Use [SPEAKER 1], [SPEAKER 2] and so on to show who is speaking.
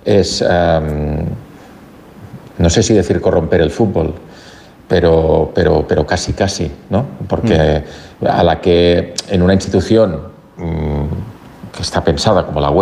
[SPEAKER 1] es, no sé si decir corromper el fútbol, pero casi, ¿no? Porque a la que en una institución que está pensada como la UEFA,